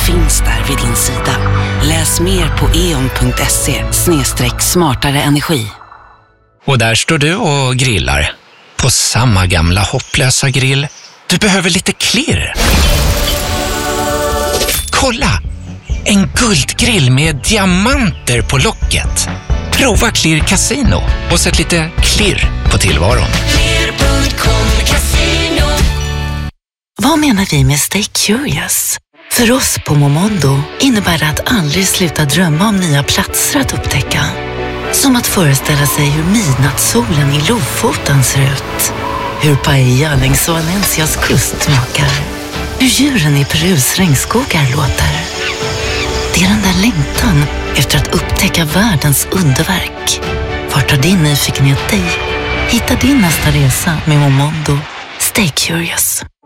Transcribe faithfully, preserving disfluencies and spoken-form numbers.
finns där vid din sida. Läs mer på e o n punkt se slash smartare energi. Och där står du och grillar. På samma gamla hopplösa grill. Du behöver lite klirr. Kolla! En guldgrill med diamanter på locket. Prova Klirr Casino och sätt lite klirr på tillvaron. Klirr punkt com Casino. Vad menar vi med Stay Curious? För oss på Momondo innebär det att aldrig sluta drömma om nya platser att upptäcka. Som att föreställa sig hur midnattssolen i Lofoten ser ut. Hur paella längs Valencias kust smakar. Hur djuren i Perus regnskogar låter. Det är den där längtan efter att upptäcka världens underverk. Vart tar din nyfikenhet dig? Hitta din nästa resa med Momondo. Stay curious.